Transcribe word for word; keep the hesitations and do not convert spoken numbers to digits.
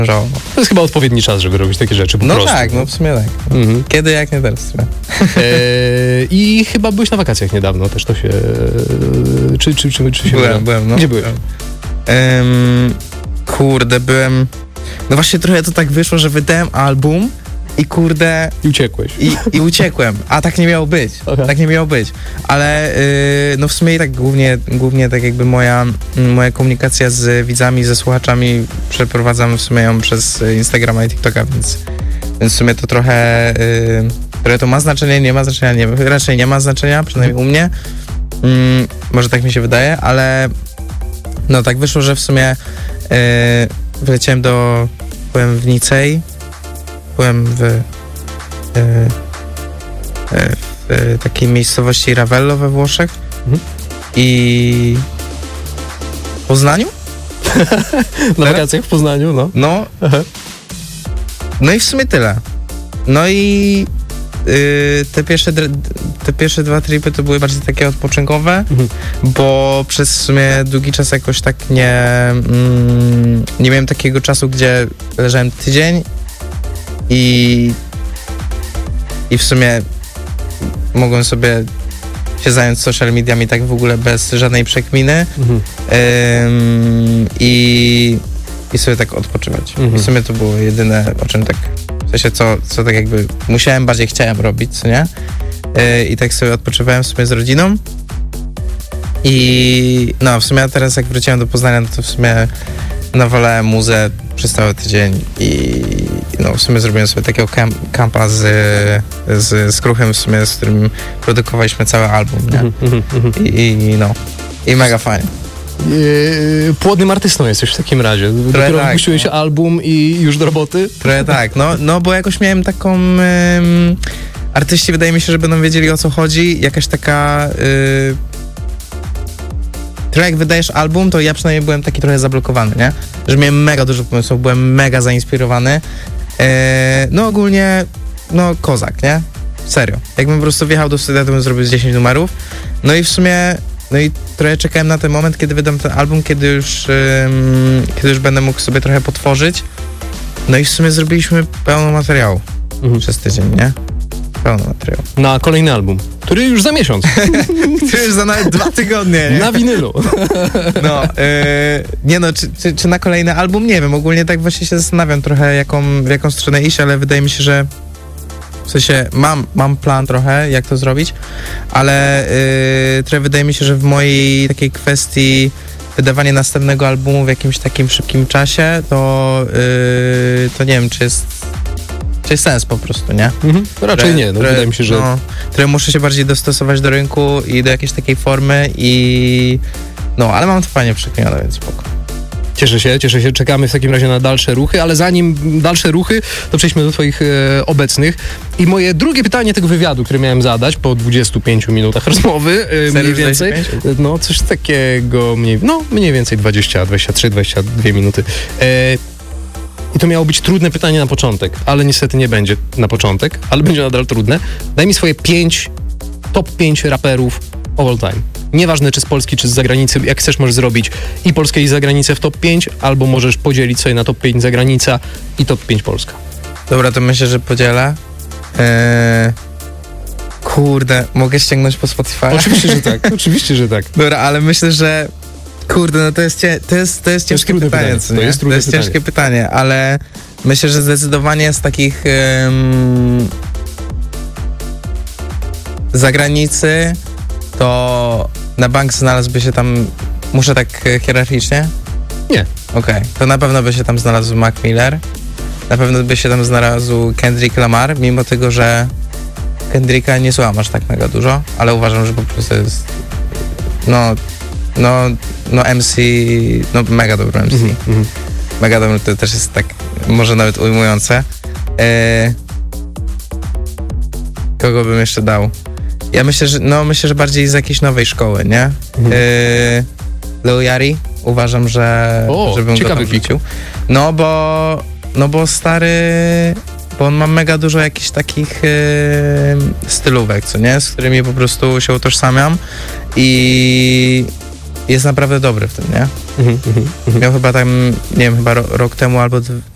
żałował. To jest chyba odpowiedni czas, żeby robić takie rzeczy po No prostu. tak, no w sumie tak. Mhm. Kiedy, jak nie teraz. E, I chyba byłeś na wakacjach niedawno, też to się... Czy, czy, czy, czy się Byłem, uda? byłem, no. Gdzie byłeś? Um, kurde, byłem... No właśnie trochę to tak wyszło, że wydałem album i kurde... I uciekłeś. I, i uciekłem, a tak nie miało być, Okay. tak nie miało być, ale yy, no w sumie i tak głównie, głównie tak jakby moja, moja komunikacja z widzami, ze słuchaczami przeprowadzam w sumie ją przez Instagrama i TikToka, więc, więc w sumie to trochę, yy, trochę to ma znaczenie, nie ma znaczenia, nie, raczej nie ma znaczenia, przynajmniej u mnie, yy, może tak mi się wydaje, ale no tak wyszło, że w sumie yy, wyleciałem do, byłem w Nicei, byłem w, e, e, w takiej miejscowości Ravello we Włoszech mhm. i w Poznaniu? Na wakacjach w Poznaniu, no. No, no i w sumie tyle. No i y, te, pierwsze, te pierwsze dwa tripy to były bardziej takie odpoczynkowe, mhm. bo przez w sumie długi czas jakoś tak nie, mm, nie miałem takiego czasu, gdzie leżałem tydzień I, I w sumie mogłem sobie się zająć social mediami tak w ogóle bez żadnej przekminy mhm. ym, i, i sobie tak odpoczywać. Mhm. I w sumie to było jedyne, o czym tak, w sensie co, co tak jakby musiałem, bardziej chciałem robić, co nie? Yy, I tak sobie odpoczywałem w sumie z rodziną. I no w sumie teraz jak wróciłem do Poznania, no to w sumie nawalałem muzę przez cały tydzień i no w sumie zrobiłem sobie takiego kamp, kampa z, z, z Kruchem w sumie, z którym produkowaliśmy cały album, nie? Mm-hmm, mm-hmm. I, I no, i mega fajnie. Yy, płodnym artystą jesteś w takim razie. Trochę Dopiero tak, wypuściłeś no. album i już do roboty? Trochę tak, no, no bo jakoś miałem taką... Ym, artyści wydaje mi się, że będą wiedzieli, o co chodzi. Jakaś taka... Yy, trochę jak wydajesz album, to ja przynajmniej byłem taki trochę zablokowany, nie? Że miałem mega dużo pomysłów, byłem mega zainspirowany. Eee, no ogólnie, no kozak, nie? Serio. Jakbym po prostu wjechał do studia, to bym zrobił z dziesięć numerów. No i w sumie, no i trochę czekałem na ten moment, kiedy wydam ten album, kiedy już, ym, kiedy już będę mógł sobie trochę potworzyć. No i w sumie zrobiliśmy pełno materiału mhm. przez tydzień, nie? Pełno materiału. Na kolejny album, który już za miesiąc. który już za nawet dwa tygodnie, nie? Na winylu. No, yy, nie no, czy, czy, czy na kolejny album? Nie wiem, ogólnie tak właśnie się zastanawiam trochę, jaką, w jaką stronę iść, ale wydaje mi się, że w sensie mam, mam plan trochę, jak to zrobić, ale yy, trochę wydaje mi się, że w mojej takiej kwestii wydawanie następnego albumu w jakimś takim szybkim czasie, to, yy, to nie wiem, czy jest czy jest sens po prostu, nie? Mhm. Raczej tre, nie, no tre, wydaje mi się, że... No, trochę muszę się bardziej dostosować do rynku i do jakiejś takiej formy i... No, ale mam to fajnie przekminione, więc spoko. Cieszę się, cieszę się. Czekamy w takim razie na dalsze ruchy, ale zanim dalsze ruchy, to przejdźmy do twoich e, obecnych. I moje drugie pytanie tego wywiadu, które miałem zadać po dwudziestu pięciu minutach rozmowy, e, mniej więcej. dwadzieścia pięć? No, coś takiego, mniej, no, mniej więcej dwadzieścia, dwadzieścia trzy, dwadzieścia dwie minuty. E, I to miało być trudne pytanie na początek, ale niestety nie będzie na początek, ale będzie nadal trudne. Daj mi swoje pięć, top pięć raperów of all time. Nieważne czy z Polski, czy z zagranicy, jak chcesz możesz zrobić i Polskę i zagranicę w top pięć, albo możesz podzielić sobie na top pięć zagranica i top pięć Polska. Dobra, to myślę, że podzielę. Eee... Kurde, mogę ściągnąć po Spotify? Oczywiście, że tak, oczywiście, że tak. Dobra, ale myślę, że kurde, no to jest, cie, to jest, to jest ciężkie to jest pytanie, pytanie co, to jest, to jest pytanie. ciężkie pytanie, ale myślę, że zdecydowanie z takich um, zagranicy to na bank znalazłby się tam, muszę tak hierarchicznie? Nie. Okej, okay. To na pewno by się tam znalazł Mac Miller, na pewno by się tam znalazł Kendrick Lamar, mimo tego, że Kendricka nie słucham aż tak mega dużo, ale uważam, że po prostu jest no, no, no M C, no mega dobry M C. Mm-hmm. Mega dobry, to też jest tak, może nawet ujmujące. E, kogo bym jeszcze dał? Ja myślę, że no myślę, że bardziej z jakiejś nowej szkoły, nie? Mm-hmm. E, Lil Yachty, uważam, że o, żebym go tam wrzucił. No bo, no bo stary, bo on ma mega dużo jakichś takich e, stylówek, co nie? Z którymi po prostu się utożsamiam i jest naprawdę dobry w tym, nie? Mm-hmm, mm-hmm. Miał chyba tam, nie wiem, chyba ro, rok temu albo